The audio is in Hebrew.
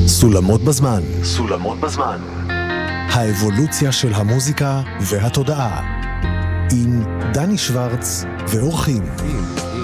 סולמות בזמן. סולמות בזמן. האבולוציה של המוזיקה והתודעה. עם דני שוורץ ואורחים.